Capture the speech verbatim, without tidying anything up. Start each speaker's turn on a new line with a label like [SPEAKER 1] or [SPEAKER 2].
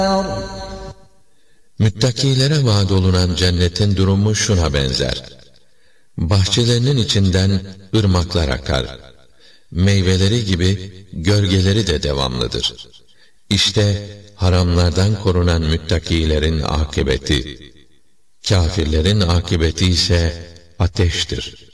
[SPEAKER 1] Müttakilere vaad olunan cennetin durumu şuna benzer. Bahçelerinin içinden ırmaklar akar. Meyveleri gibi gölgeleri de devamlıdır. İşte haramlardan korunan müttakilerin akıbeti. Kâfirlerin akıbeti ise ateştir.